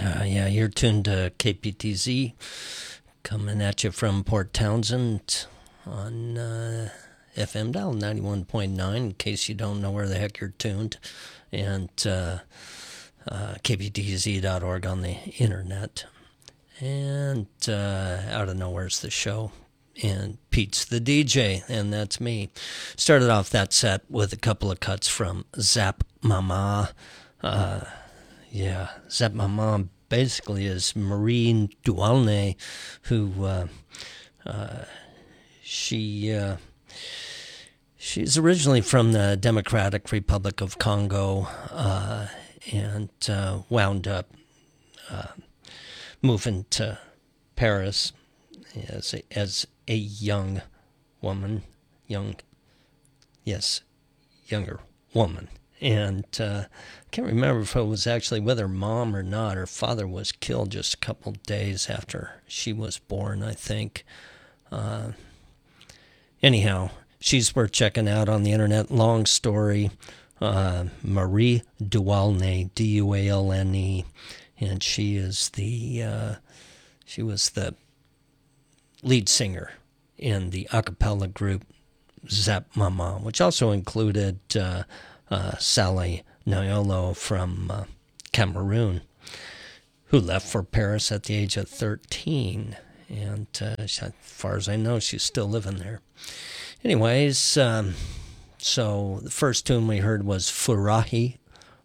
Yeah, you're tuned to KPTZ, coming at you from Port Townsend on FM dial 91.9, in case you don't know where the heck you're tuned, and kptz.org on the internet. And Out of Nowhere's the show, and Pete's the DJ, and that's me. Started off that set with a couple of cuts from Zap Mama. Zap Mama basically is Maureen Dualnay, who she's originally from the Democratic Republic of Congo, and wound up moving to Paris as a younger woman. And I can't remember if it was actually with her mom or not. Her father was killed just a couple days after she was born, I think. Anyhow, she's worth checking out on the internet. Long story. Marie Dualnay, Dualne, and she was the lead singer in the a cappella group Zap Mama, which also included Sally Nyolo from Cameroon, who left for Paris at the age of 13. And as far as I know, she's still living there. Anyways, so the first tune we heard was Furahi,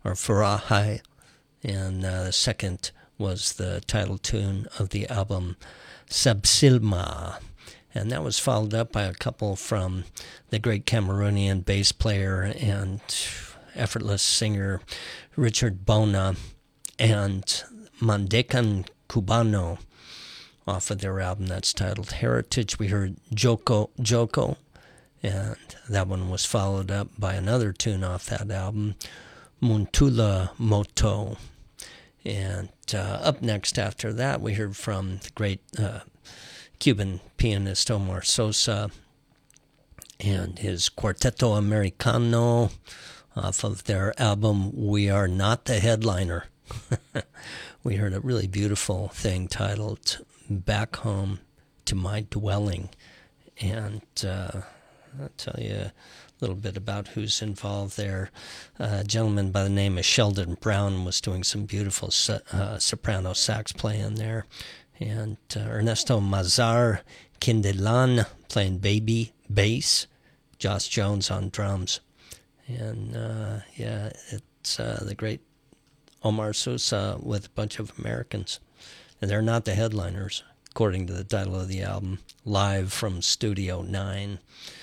and the second was the title tune of the album Sabsilma. And that was followed up by a couple from the great Cameroonian bass player and effortless singer Richard Bona and Mandekan Cubano off of their album that's titled Heritage. We heard Joko, and that one was followed up by another tune off that album, Muntula Moto. And up next after that, we heard from the great Cuban pianist Omar Sosa and his Quarteto Americano off of their album We Are Not the Headliner. We heard a really beautiful thing titled Back Home to My Dwelling. And I'll tell you a little bit about who's involved there. A gentleman by the name of Sheldon Brown was doing some beautiful soprano sax playing there. And Ernesto Mazar Kindelan playing bass, Josh Jones on drums. And it's the great Omar Sosa with a bunch of Americans. And they're not the headliners, according to the title of the album, Live from Studio 9.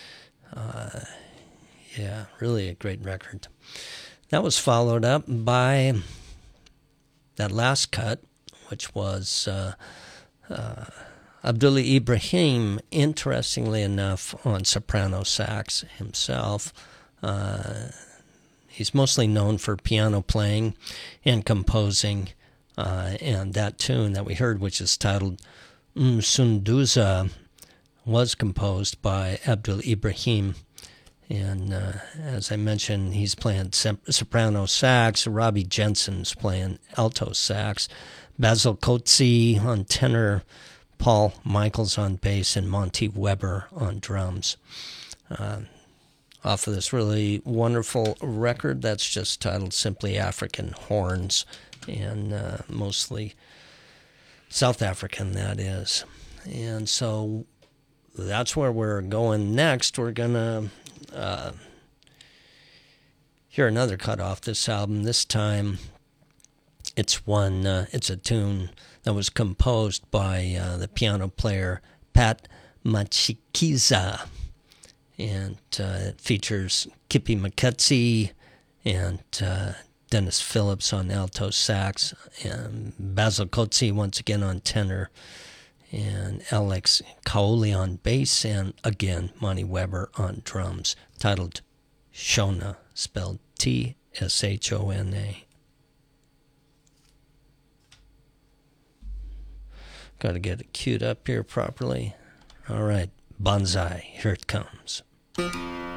Really a great record. That was followed up by that last cut, which was Abdullah Ibrahim, interestingly enough, on soprano sax himself. He's mostly known for piano playing and composing, and that tune that we heard, which is titled Sunduza, was composed by Abdul Ibrahim. And as I mentioned, he's playing soprano sax. Robbie Jensen's playing alto sax. Basil Coetzee on tenor. Paul Michaels on bass. And Monty Weber on drums. Off of this really wonderful record that's just titled simply African Horns. And mostly South African, that is. And so that's where we're going next. We're going to hear another cut off this album. This time it's a tune that was composed by the piano player Pat Machikiza, and it features Kippy McKetsy and Dennis Phillips on alto sax, and Basil Coetzee once again on tenor, and Alex Kaoli on bass, and again Monty Weber on drums, titled Shona, spelled Tshona. Got to get it queued up here properly. All right, Bonsai, here it comes.